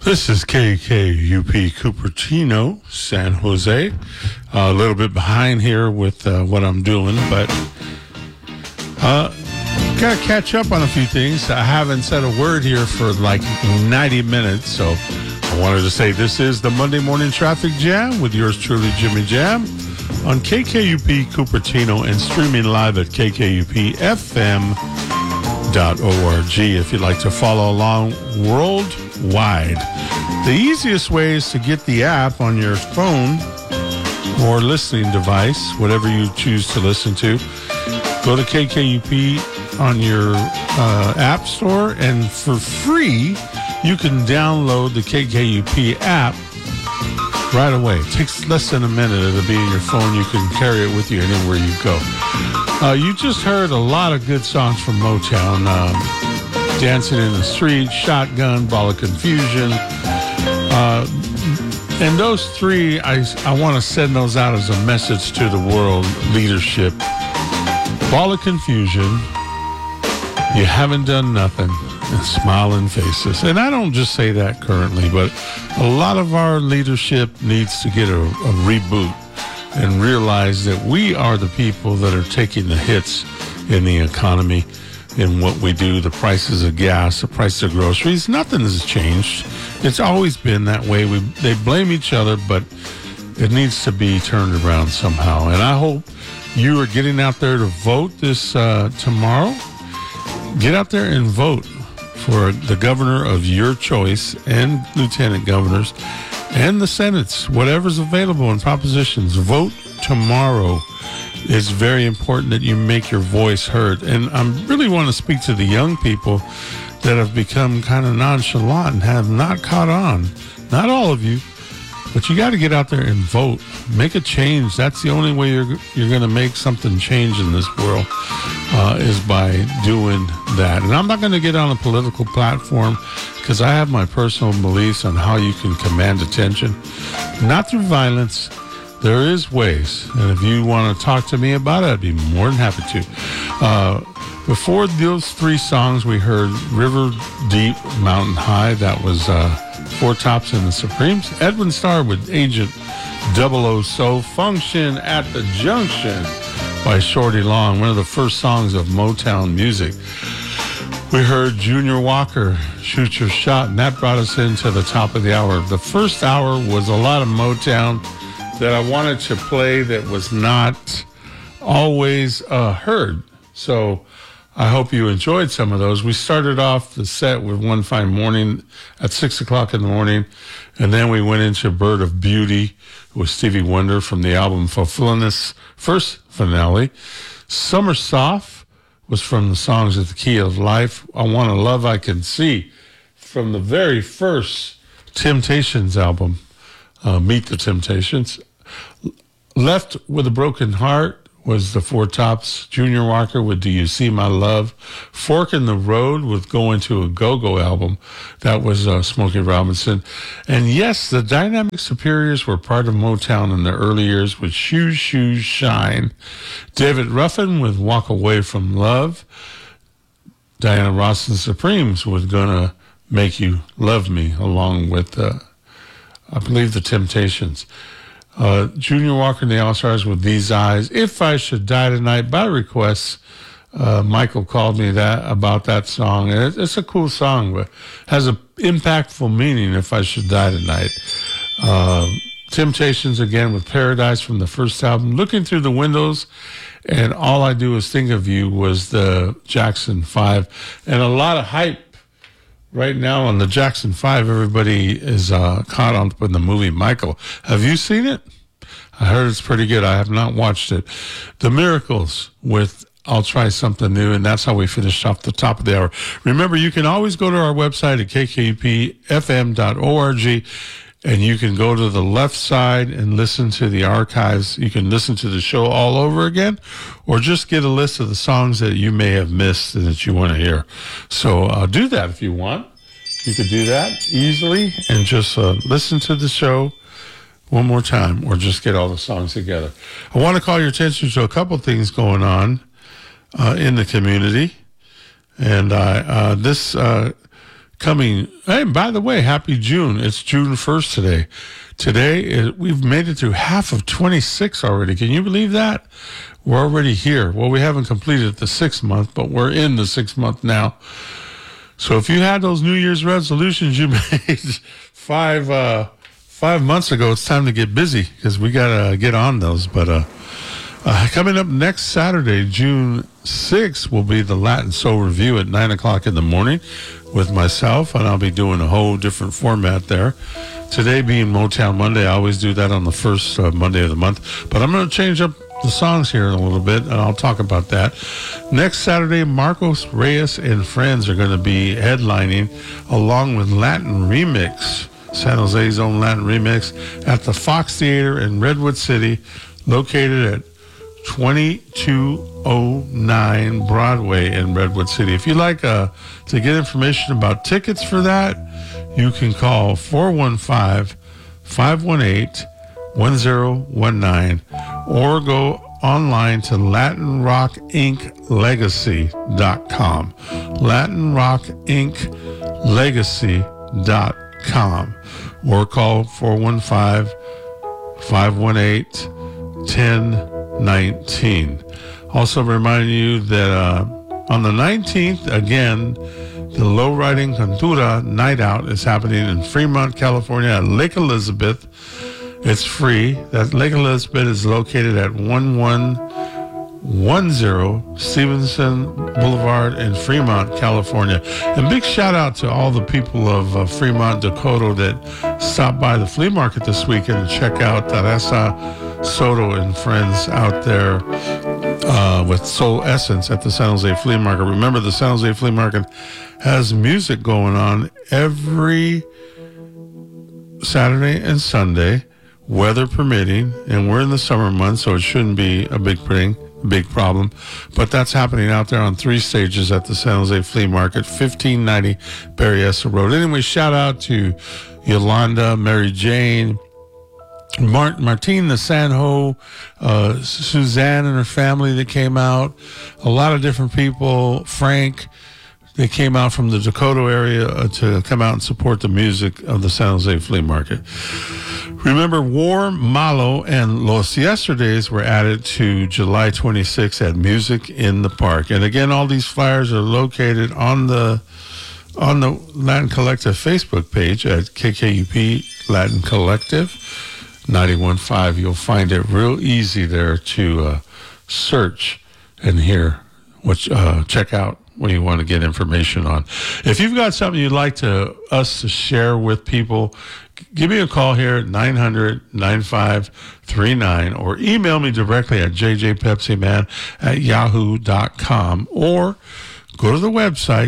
This is KKUP Cupertino, San Jose. A little bit behind here with what I'm doing, but got to catch up on a few things. I haven't said a word here for like 90 minutes, so I wanted to say this is the Monday Morning Traffic Jam with yours truly, Jimmy Jam, on KKUP Cupertino and streaming live at kkupfm.org if you'd like to follow along worldwide. The easiest way is to get the app on your phone or listening device, whatever you choose to listen to. Go to KKUP on your app store, and for free, you can download the KKUP app right away. It takes less than a minute. It'll be in your phone. You can carry it with you anywhere you go. You just heard a lot of good songs from Motown. Dancing in the Street, Shotgun, Ball of Confusion. And those three, I want to send those out as a message to the world leadership. Ball of Confusion, You Haven't Done Nothing, and Smiling Faces. And I don't just say that currently, but a lot of our leadership needs to get a reboot and realize that we are the people that are taking the hits in the economy, in what we do, the prices of gas, the price of groceries. Nothing has changed. It's always been that way. They blame each other, but it needs to be turned around somehow. And I hope you are getting out there to vote this tomorrow. Get out there and vote for the governor of your choice and lieutenant governors and the senates, whatever's available in propositions. Vote tomorrow. It's very important that you make your voice heard. And I really want to speak to the young people that have become kind of nonchalant and have not caught on. Not all of you, but you got to get out there and vote. Make a change. That's the only way you're going to make something change in this world, is by doing that. And I'm not going to get on a political platform because I have my personal beliefs on how you can command attention. Not through violence. There is ways, and if you want to talk to me about it, I'd be more than happy to. Before those three songs, we heard River Deep, Mountain High. That was Four Tops and the Supremes. Edwin Starr with Agent 00 So. Function at the Junction by Shorty Long, one of the first songs of Motown music. We heard Junior Walker, Shoot Your Shot, and that brought us into the top of the hour. The first hour was a lot of Motown that I wanted to play that was not always heard. So I hope you enjoyed some of those. We started off the set with One Fine Morning at 6 o'clock in the morning, and then we went into Bird of Beauty with Stevie Wonder from the album Fulfilling This first finale. Summer Soft was from the songs of the Key of Life. I Want a Love I Can See from the very first Temptations album. Meet the Temptations. Left with a Broken Heart was the Four Tops. Junior Walker with Do You See My Love. Fork in the Road with Going to a Go-Go album. That was Smokey Robinson. And yes, the Dynamic Superiors were part of Motown in the early years with Shoes, Shoes, Shine. David Ruffin with Walk Away from Love. Diana Ross and Supremes was Gonna Make You Love Me, along with I believe the Temptations. Junior Walker and the All-Stars with These Eyes. If I Should Die Tonight, by request. Michael called me about that song. And it's a cool song, but has an impactful meaning, If I Should Die Tonight. Temptations again with Paradise from the first album. Looking Through the Windows, and All I Do Is Think of You was the Jackson 5. And a lot of hype right now on the Jackson 5. Everybody is caught on with the movie Michael. Have you seen it? I heard it's pretty good. I have not watched it. The Miracles with I'll Try Something New, and that's how we finished off the top of the hour. Remember, you can always go to our website at kkupfm.org, and you can go to the left side and listen to the archives. You can listen to the show all over again, or just get a list of the songs that you may have missed and that you want to hear. So do that if you want. You could do that easily and just listen to the show one more time, or just get all the songs together. I want to call your attention to a couple things going on in the community. And this coming. Hey, by the way, happy June. It's June 1st today. Today, we've made it through half of 26 already. Can you believe that? We're already here. Well, we haven't completed the 6th month, but we're in the 6th month now. So if you had those New Year's resolutions you made 5 months ago, it's time to get busy because we got to get on those. But coming up next Saturday, June 6th, will be the Latin Soul Review at 9 o'clock in the morning with myself, and I'll be doing a whole different format there. Today being Motown Monday, I always do that on the first Monday of the month. But I'm going to change up the songs here in a little bit, and I'll talk about that. Next Saturday, Marcos Reyes and friends are going to be headlining along with Latin Remix, San Jose's own Latin Remix, at the Fox Theater in Redwood City, located at 2209 Broadway in Redwood City. If you'd like to get information about tickets for that, you can call 415-518-1019 or go online to LatinRockIncLegacy.com. LatinRockIncLegacy.com or call 415-518-1019. Also reminding you that on the 19th, again, the Lowriding Cantura Night Out is happening in Fremont, California at Lake Elizabeth. It's free. That Lake Elizabeth is located at 1110 Stevenson Boulevard in Fremont, California. And big shout out to all the people of Fremont, Dakota that stopped by the flea market this weekend and check out Teresa Soto and friends out there with Soul Essence at the San Jose Flea Market. Remember, the San Jose Flea Market has music going on every Saturday and Sunday, weather permitting, and we're in the summer months, so it shouldn't be a big problem. But that's happening out there on 3 stages at the San Jose Flea Market, 1590 Berryessa Road. Anyway, shout out to Yolanda, Mary Jane, Martine the Sanho, Suzanne and her family that came out, a lot of different people, Frank. They came out from the Dakota area to come out and support the music of the San Jose Flea Market. Remember, War, Malo, and Los Yesterdays were added to July 26th at Music in the Park. And again, all these flyers are located on the Latin Collective Facebook page at KKUP Latin Collective 91.5. You'll find it real easy there to search and hear check out when you want to get information on. If you've got something you'd like us to share with people, give me a call here at 900-9539 or email me directly at jjpepsiman@yahoo.com or go to the website,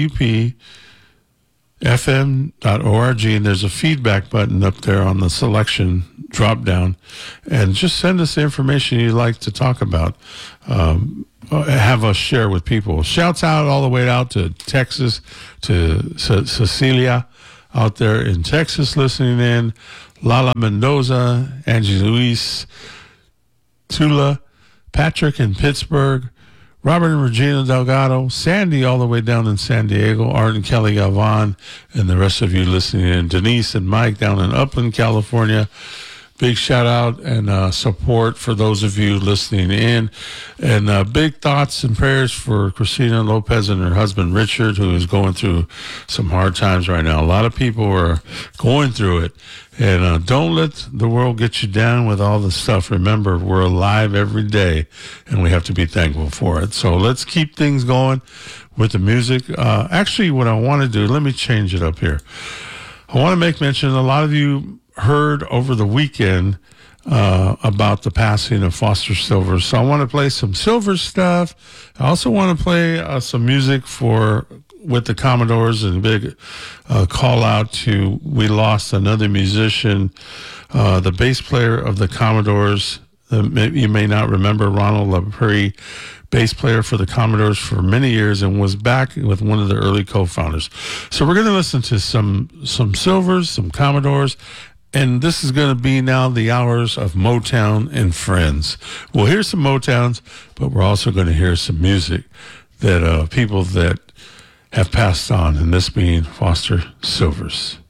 kkupfm.org, and there's a feedback button up there on the selection drop down, and just send us the information you'd like to talk about. Have us share with people. Shouts out all the way out to Texas, to Cecilia out there in Texas listening in, Lala Mendoza, Angie Luis, Tula, Patrick in Pittsburgh, Robert and Regina Delgado, Sandy all the way down in San Diego, Art and Kelly Galvan, and the rest of you listening in, Denise and Mike down in Upland, California. Big shout out and support for those of you listening in. And big thoughts and prayers for Christina Lopez and her husband, Richard, who is going through some hard times right now. A lot of people are going through it. And don't let the world get you down with all the stuff. Remember, we're alive every day, and we have to be thankful for it. So let's keep things going with the music. Actually, what I want to do, let me change it up here. I want to make mention, a lot of you heard over the weekend about the passing of Foster Silver. So I want to play some Silver stuff. I also want to play some music with the Commodores, and big call out to, we lost another musician, the bass player of the Commodores. You may not remember Ronald LaPree, bass player for the Commodores for many years, and was back with one of the early co-founders. So we're going to listen to some Silvers, some Commodores, and this is going to be now the hours of Motown and Friends. We'll hear some Motowns, but we're also going to hear some music that people that have passed on, and this being Foster Silvers.